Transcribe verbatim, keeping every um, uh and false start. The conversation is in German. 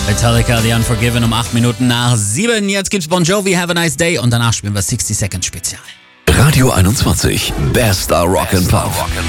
Metallica, The Unforgiven um acht Minuten nach sieben. Jetzt gibt's Bon Jovi, Have a Nice Day und danach spielen wir sechzig Second Spezial. Radio einundzwanzig, Bester Rock and Pop.